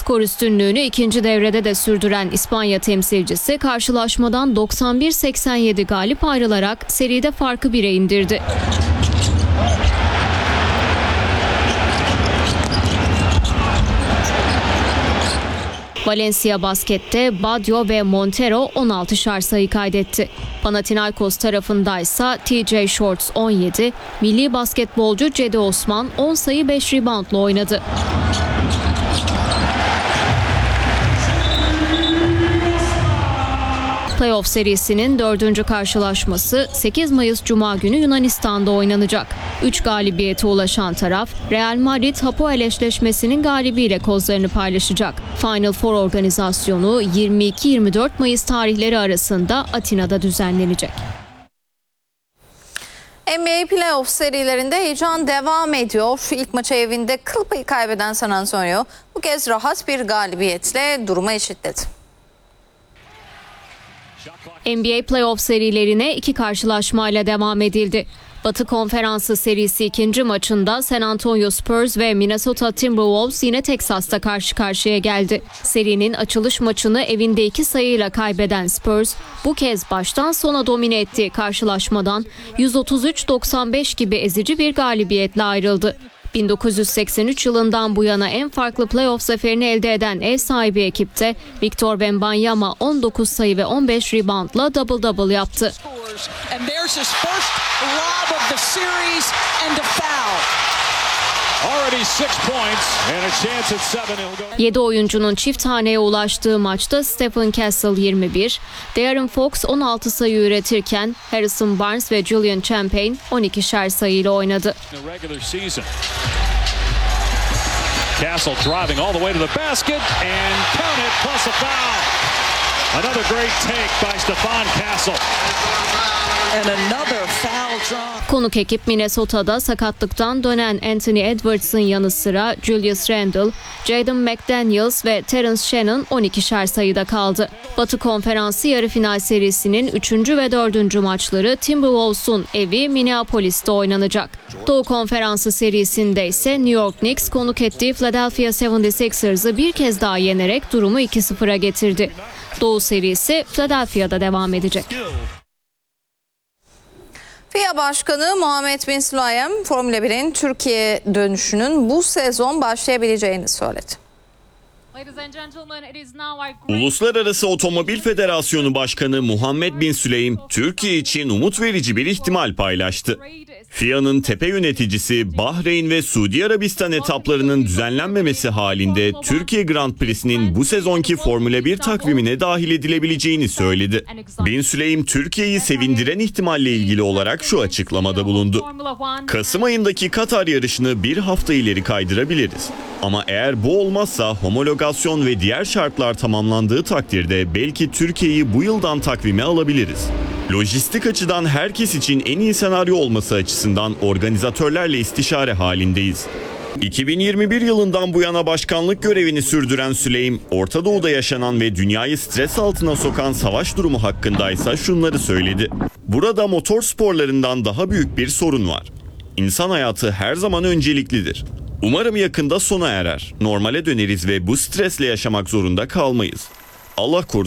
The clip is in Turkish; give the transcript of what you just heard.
Skor üstünlüğünü ikinci devrede de sürdüren İspanya temsilcisi karşılaşmadan 91-87 galip ayrılarak seride farkı 1'e indirdi. Valencia Basket'te Badio ve Montero 16'şar sayı kaydetti. Panathinaikos tarafındaysa TJ Shorts 17, milli basketbolcu Cedi Osman 10 sayı 5 reboundla oynadı. Playoff serisinin 4. karşılaşması 8 Mayıs Cuma günü Yunanistan'da oynanacak. 3 galibiyete ulaşan taraf Real Madrid-Hapoel eşleşmesinin galibiyle kozlarını paylaşacak. Final Four organizasyonu 22-24 Mayıs tarihleri arasında Atina'da düzenlenecek. NBA Playoff serilerinde heyecan devam ediyor. İlk maçı evinde kıl payı kaybeden San Antonio bu kez rahat bir galibiyetle durumu eşitledi. NBA Playoff serilerine 2 karşılaşmayla devam edildi. Batı Konferansı serisi ikinci maçında San Antonio Spurs ve Minnesota Timberwolves yine Teksas'ta karşı karşıya geldi. Serinin açılış maçını evinde 2 sayıyla kaybeden Spurs bu kez baştan sona domine ettiği karşılaşmadan 133-95 gibi ezici bir galibiyetle ayrıldı. 1983 yılından bu yana en farklı playoff zaferini elde eden ev sahibi ekipte Victor Wembanyama 19 sayı ve 15 reboundla double-double yaptı. 7 oyuncunun çift haneye ulaştığı maçta Stephen Castle 21, De'Aaron Fox 16 sayı üretirken Harrison Barnes ve Julian Champagne 12'şer sayıyla oynadı. Castle driving all the way to the basket and count it plus a foul. Another great take by Stephon Castle. And another foul draw. Konuk ekip Minnesota'da sakatlıktan dönen Anthony Edwards'ın yanı sıra Julius Randle, Jaden McDaniels ve Terence Shannon 12'şer sayıda kaldı. Batı Konferansı yarı final serisinin 3. ve 4. maçları Timberwolves'un evi Minneapolis'te oynanacak. Doğu Konferansı serisinde ise New York Knicks konuk ettiği Philadelphia 76ers'ı bir kez daha yenerek durumu 2-0'a getirdi. Doğu serisi Philadelphia'da devam edecek. FIA Başkanı Muhammed Bin Sulayem, Formula 1'in Türkiye dönüşünün bu sezon başlayabileceğini söyledi. Uluslararası Otomobil Federasyonu Başkanı Muhammed Bin Sulayem, Türkiye için umut verici bir ihtimal paylaştı. FIA'nın tepe yöneticisi Bahreyn ve Suudi Arabistan etaplarının düzenlenmemesi halinde Türkiye Grand Prix'sinin bu sezonki Formula 1 takvimine dahil edilebileceğini söyledi. Bin Sulayem, Türkiye'yi sevindiren ihtimalle ilgili olarak şu açıklamada bulundu. Kasım ayındaki Katar yarışını bir hafta ileri kaydırabiliriz. Ama eğer bu olmazsa homologasyon ve diğer şartlar tamamlandığı takdirde belki Türkiye'yi bu yıldan takvime alabiliriz. Lojistik açıdan herkes için en iyi senaryo olması açısından organizatörlerle istişare halindeyiz. 2021 yılından bu yana başkanlık görevini sürdüren Süleyman, Orta Doğu'da yaşanan ve dünyayı stres altına sokan savaş durumu hakkındaysa şunları söyledi. Burada motor sporlarından daha büyük bir sorun var. İnsan hayatı her zaman önceliklidir. Umarım yakında sona erer, normale döneriz ve bu stresle yaşamak zorunda kalmayız. Allah korusun.